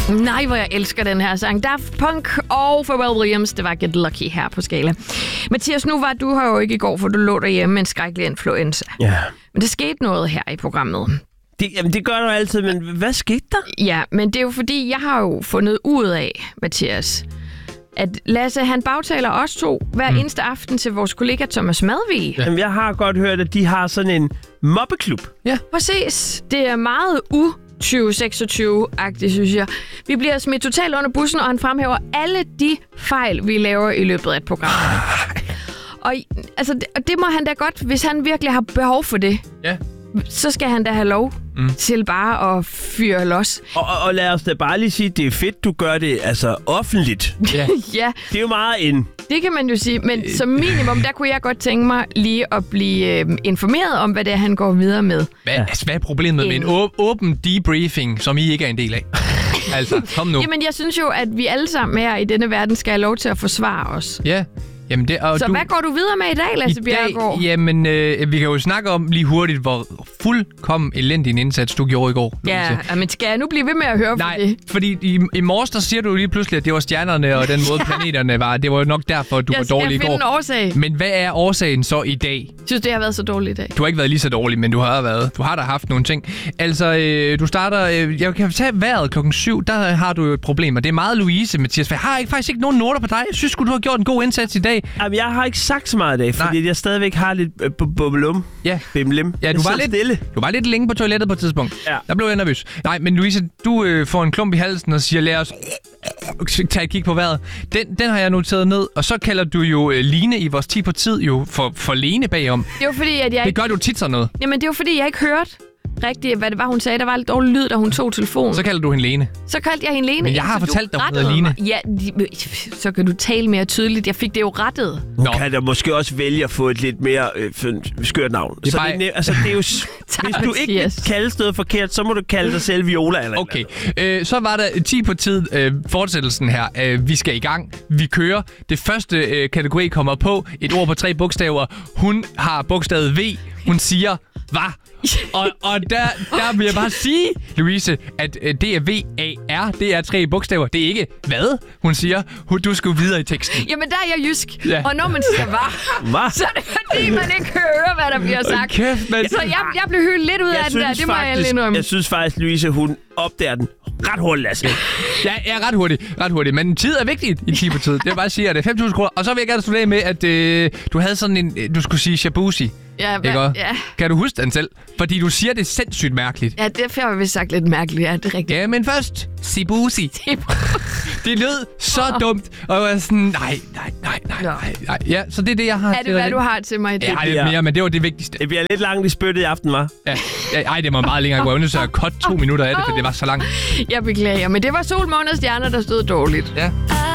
Nej, hvor jeg elsker den her sang. Daft Punk og Pharrell Williams, det var Get Lucky her på Skala. Mathias, nu var du her jo ikke i går, for du lå derhjemme med en skrækkelig influenza. Ja. Men der skete noget her i programmet. Det gør du altid, men hvad skete der? Ja, men det er jo fordi, jeg har jo fundet ud af, Mathias, at Lasse, han bagtaler os to hver eneste aften til vores kollega Thomas Madvig. Ja. Jamen, jeg har godt hørt, at de har sådan en mobbeklub. Ja. Præcis. Det er meget 2026-agtigt, synes jeg. Vi bliver smidt totalt under bussen, og han fremhæver alle de fejl, vi laver i løbet af et program. Og altså, det må han da godt, hvis han virkelig har behov for det. Ja. Så skal han da have lov til bare at fyre los. Og lad os da bare lige sige, det er fedt, du gør det altså offentligt. Ja. Ja, Det er jo meget en... det kan man jo sige. Men som minimum, der kunne jeg godt tænke mig lige at blive informeret om, hvad det er, han går videre med. Hvad er problemet med en åben debriefing, som I ikke er en del af? Altså, kom nu. Jamen, jeg synes jo, at vi alle sammen her i denne verden skal have lov til at forsvare os. Ja. Jamen det, og Så hvad går du videre med i dag, Lasse Bjerregaard? Jamen, vi kan jo snakke om lige hurtigt, hvor fuldkommen elendig en indsats du gjorde i går. Ja, men skal jeg nu blive ved med at høre for Nej, det? fordi i morges, der siger du lige pludselig, at det var stjernerne og den måde planeterne var. Det var nok derfor, du var dårlig i går. Jeg skal finde en årsag. Men hvad er årsagen så i dag? Jeg synes, det har været så dårligt i dag. Du har ikke været lige så dårlig, men du har da haft nogle ting. Altså, du starter... jeg kan tage vejret 7:00, der har du et problem, og det er meget Louise, Mathias. Jeg har faktisk ikke nogen noter på dig. Jeg synes du har gjort en god indsats i dag. Jamen, jeg har ikke sagt så meget i dag, fordi jeg stadigvæk har lidt bummelum. Ja. Bimlim. Ja, du var lidt længe på toilettet på et tidspunkt. Ja. Der blev jeg nervøs. Nej, men Louise, du får en klump i halsen og siger, lad os tage et kig på vejret. Den har jeg noteret ned, og så kalder du jo Line i vores 10 på tid jo for Lene bagom. Det var fordi, at jeg Det gør du tit sådan noget. Jamen, det var fordi, jeg ikke hørte rigtigt, hvad det var, hun sagde. Der var lidt dårlig lyd, da hun tog telefonen. Så kalder du hende Lene. Så kaldte jeg hende Lene. Men jeg har fortalt dig, hun hedder Line. Ja, så kan du tale mere tydeligt. Jeg fik det jo rettet. Hun kan da måske også vælge at få et lidt mere skørt navn. Det er bare... det er jo... Hvis du ikke vil kalde noget forkert, så må du kalde dig selv Viola. Eller okay, så var der 10 på tid. Fortsættelsen her. Vi skal i gang. Vi kører. Det første kategori kommer på. Et ord på 3 bogstaver. Hun har bogstavet V. Hun siger, hvad? Og der vil jeg bare sige, Louise, at det er V-A-R. Det er 3 bogstaver. Det er ikke hvad, hun siger. Du skal videre i teksten. Jamen, der er jeg jysk. Ja. Og når man siger hvad, så er det fordi, man ikke hører, hvad der bliver sagt. Kæft, man. Så jeg blev hyldt lidt ud af den der. Det må jeg lige indrømme. Jeg synes faktisk, Louise, hun opdager den ret hurtigt, Lasse. Ja, ret hurtigt. Men tid er vigtigt i 10 på tid. Det vil bare sige, at det er 5.000 kroner. Og så vil jeg gerne slutte af med, at du havde sådan en... Du skulle sige shabusi. Ja, ja. Kan du huske den selv? Fordi du siger det sindssygt mærkeligt. Ja, derfor har vi sagt lidt mærkeligt. Ja, det er rigtigt. Ja, men først, sibusi. Det lød så dumt. Og jeg var sådan, nej. Ja, så det er det, jeg har. Er det, hvad du har til mig i dag? Ja, lidt mere, men det var det vigtigste. Det bliver lidt langt i spyttet i aften, hva'? Ja. Ej, det var meget længere. Jeg var nødt til at cut 2 minutter af det, for det var så langt. Jeg beklager, men det var sol, måne og stjerner, der stod dårligt. Ja.